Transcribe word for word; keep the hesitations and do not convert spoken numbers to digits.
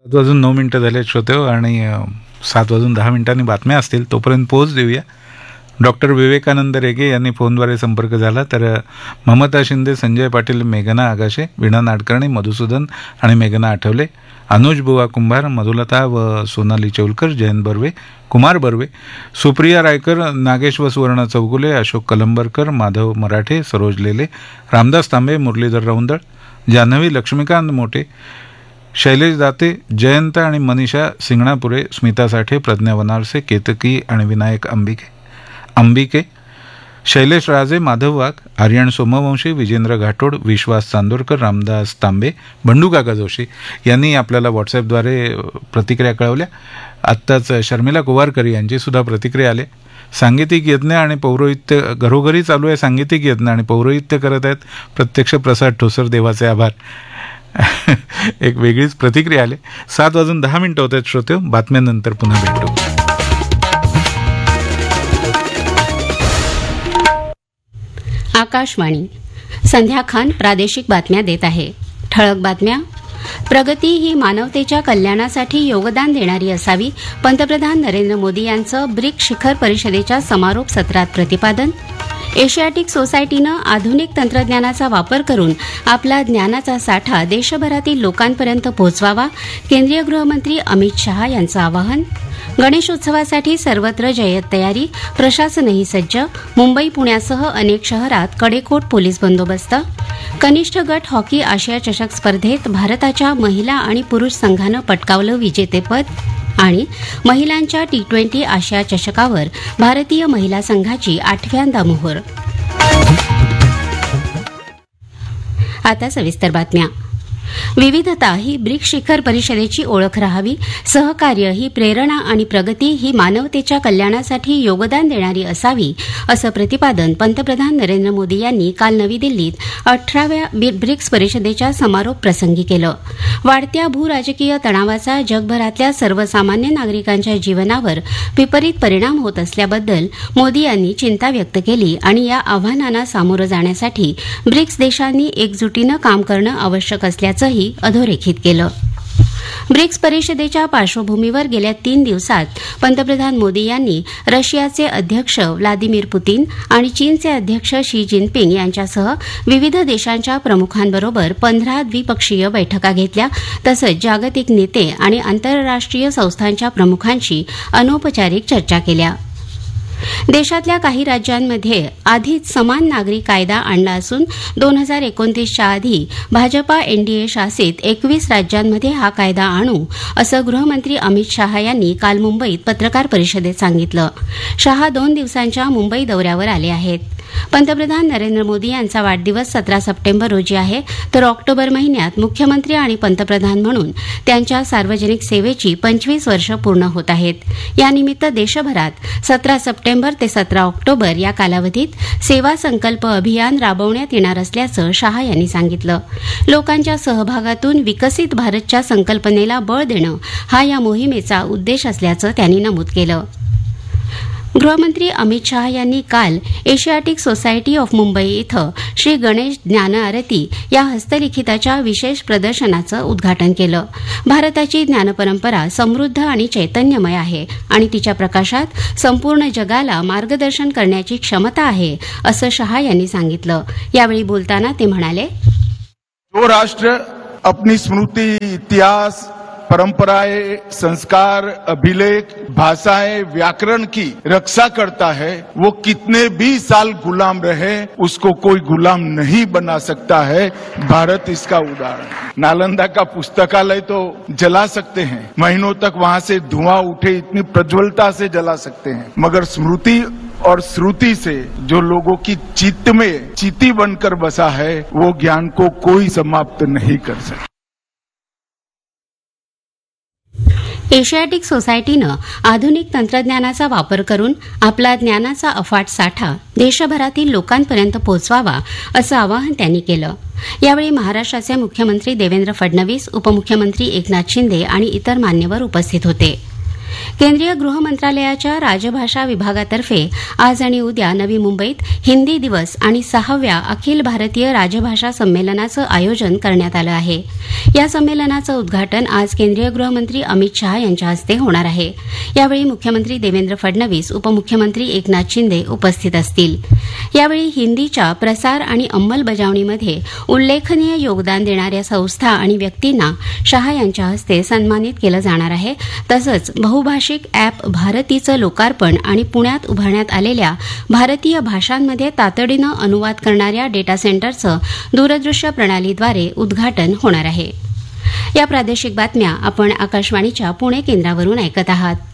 सात वाजून नऊ मिनटं झाले श्रोते आणि सात वाजून दहा मिनिटांनी बातम्या असतील तोपर्यंत पोच देऊया. डॉक्टर विवेकानंद रेगे यांनी फोनद्वारे संपर्क झाला तर ममता शिंदे, संजय पाटील, मेघना आगाशे, वीणा नाडकर्णी, मधुसूदन आणि मेघना आठवले, अनुज बुवा कुंभार, मधुलता व सोनाली चौलकर, जयंत बर्वे, कुमार बर्वे, सुप्रिया रायकर, नागेश्वर सुवर्ण चौगुले, अशोक कलंबरकर, माधव मराठे, सरोज लेले, रामदास तांबे, मुरलीधर रौंदळ, जान्हवी लक्ष्मीकांत मोठे, शैलेश दाते, जयंत आणि मनीषा सिंगणापुरे, स्मिता साठे, प्रज्ञा वनारसे, केतकी आणि विनायक अंबिके अंबिके शैलेश राजे, माधव वाघ, आर्यन सोमवंशी, विजेंद्र घाटोड, विश्वास चांदोरकर, रामदास तांबे, बंडू काका जोशी यांनी आपल्याला व्हॉट्सॲपद्वारे प्रतिक्रिया कळवल्या. आत्ताच शर्मिला कुवारकर यांची सुद्धा प्रतिक्रिया आली. सांगीतिक यज्ञ आणि पौरोहित्य घरोघरी चालू आहे. सांगीतिक यज्ञ आणि पौरोहित्य करत आहेत. प्रत्यक्ष प्रसाद ठोसर, देवाचे आभार. एक वेगळीच प्रतिक्रिया आली. सात वाजून दहा मिनिटं होत आहेत श्रोते. बातम्यानंतर पुन्हा भेटू. आकाशवाणी. संध्या खान प्रादेशिक बातम्या देत आहे. ठळक बातम्या. प्रगती ही मानवतेच्या कल्याणासाठी योगदान देणारी असावी, पंतप्रधान नरेंद्र मोदी यांचं ब्रिक्स शिखर परिषदेच्या समारोप सत्रात प्रतिपादन. एशियाटिक सोसायटीनं आधुनिक तंत्रज्ञानाचा वापर करून आपला ज्ञानाचा साठा देशभरातील लोकांपर्यंत पोहोचवावा, केंद्रीय गृहमंत्री अमित शहा यांचं आवाहन. गणेशोत्सवासाठी सर्वत्र जय्यत तयारी, प्रशासनही सज्ज. मुंबई पुण्यासह अनेक शहरात कडेकोट पोलीस बंदोबस्त. कनिष्ठ गट हॉकी आशिया चषक स्पर्धेत भारताच्या महिला आणि पुरुष संघानं पटकावलं विजेतेपद. आणि महिलांच्या टी ट्वेंटी आशिया चषकावर भारतीय महिला संघाची आठव्यांदा मोहोर. आता सविस्तर बातम्या. विविधता ही ब्रिक्स शिखर परिषदेची ओळख राहावी, सहकार्य ही प्रेरणा आणि प्रगती ही मानवतेच्या कल्याणासाठी योगदान देणारी असावी, असं प्रतिपादन पंतप्रधान नरेंद्र मोदी यांनी काल नवी दिल्लीत अठराव्या ब्रिक्स परिषदेच्या समारोप प्रसंगी केलं. वाढत्या भूराजकीय तणावाचा जगभरातल्या सर्वसामान्य नागरिकांच्या जीवनावर विपरीत परिणाम होत असल्याबद्दल मोदी यांनी चिंता व्यक्त केली आणि या आव्हानांना सामोरं जाण्यासाठी ब्रिक्स देशांनी एकजुटीनं काम करणं आवश्यक असल्याचं ही अधोरेखित केलं. ब्रिक्स परिषदेच्या पार्श्वभूमीवर गेल्या तीन दिवसात पंतप्रधान मोदी यांनी रशियाचे अध्यक्ष व्लादिमीर पुतीन आणि चीनचे अध्यक्ष शी जिनपिंग यांच्यासह विविध देशांच्या प्रमुखांबरोबर पंधरा द्विपक्षीय बैठका घेतल्या. तसंच जागतिक नेते आणि आंतरराष्ट्रीय संस्थांच्या प्रमुखांशी अनौपचारिक चर्चा केल्या. देशातल्या काही राज्यांमध्ये आधीच समान नागरी कायदा आणला असून दोन हजार एकोणतीसच्या आधी भाजपा एनडीए शासित एकवीस राज्यांमध्ये हा कायदा आणू, असं गृहमंत्री अमित शहा यांनी काल मुंबईत पत्रकार परिषदेत सांगितलं. शहा दोन दिवसांच्या मुंबई दौऱ्यावर आले आहेत. पंतप्रधान नरेंद्र मोदी यांचा वाढदिवस सतरा सप्टेंबर रोजी आहे, तर ऑक्टोबर महिन्यात मुख्यमंत्री आणि पंतप्रधान म्हणून त्यांच्या सार्वजनिक सेवेची पंचवीस वर्ष पूर्ण होत आहेत. यानिमित्त देशभरात सतरा सप्टेंबर ते सतरा ऑक्टोबर या कालावधीत सेवा संकल्प अभियान राबवण्यात येणार असल्याचं शहा यांनी सांगितलं. लोकांच्या सहभागातून विकसित भारतच्या संकल्पनेला बळ देणं हा या मोहिमेचा उद्देश असल्याचं त्यांनी नमूद केलं. गृहमंत्री अमित शहा यांनी काल एशियाटिक सोसायटी ऑफ मुंबई इथं श्री गणेश ज्ञान आरती या हस्तलिखिताच्या विशेष प्रदर्शनाचं उद्घाटन केलं. भारताची ज्ञानपरंपरा समृद्ध आणि चैतन्यमय आहे आणि तिच्या प्रकाशात संपूर्ण जगाला मार्गदर्शन करण्याची क्षमता आहे, असं शहा यांनी सांगितलं. यावेळी बोलताना ते म्हणाले, जो राष्ट्र अपनी स्मृति, इतिहास, परंपराएं, संस्कार, अभिलेख, भाषाएं, व्याकरण की रक्षा करता है, वो कितने भी साल गुलाम रहे उसको कोई गुलाम नहीं बना सकता है. भारत इसका उदाहरण है. नालंदा का पुस्तकालय तो जला सकते हैं, महीनों तक वहां से धुआं उठे इतनी प्रज्वलता से जला सकते हैं, मगर स्मृति और श्रुति से जो लोगों की चित्त में चिति बनकर बसा है, वो ज्ञान को कोई समाप्त नहीं कर सकता. एशियाटिक सोसायटीनं आधुनिक तंत्रज्ञानाचा वापर करून आपला ज्ञानाचा अफाट साठा देशभरातील लोकांपर्यंत पोहोचवावा, असं आवाहन त्यांनी केलं. यावेळी महाराष्ट्राचे मुख्यमंत्री देवेंद्र फडणवीस, उपमुख्यमंत्री एकनाथ शिंदे आणि इतर मान्यवर उपस्थित होते. केंद्रीय गृह मंत्रालयाच्या राजभाषा विभागातर्फे आज आणि उद्या नवी मुंबईत हिंदी दिवस आणि सहाव्या अखिल भारतीय राजभाषा संमेलनाचं आयोजन करण्यात आलं आहे. या संमेलनाचं उद्घाटन आज केंद्रीय गृहमंत्री अमित शहा यांच्या हस्ते होणार आहे. यावेळी मुख्यमंत्री देवेंद्र फडणवीस, उपमुख्यमंत्री एकनाथ शिंदे उपस्थित असतील. यावेळी हिंदीच्या प्रसार आणि अंमलबजावणीमध्ये उल्लेखनीय योगदान देणाऱ्या संस्था आणि व्यक्तींना शहा यांच्या हस्ते सन्मानित केलं जाणार आहे. तसंच बहुभाषिक अॅप भारतीचं लोकार्पण आणि पुण्यात उभारण्यात आलेल्या भारतीय भाषांमध्ये तातडीनं अनुवाद करणाऱ्या डेटा सेंटरचं दूरदृश्य प्रणालीद्वारे उद्घाटन होणार आहे. या प्रादेशिक बातम्या आपण आकाशवाणीच्या पुणे केंद्रावरून ऐकत आहात.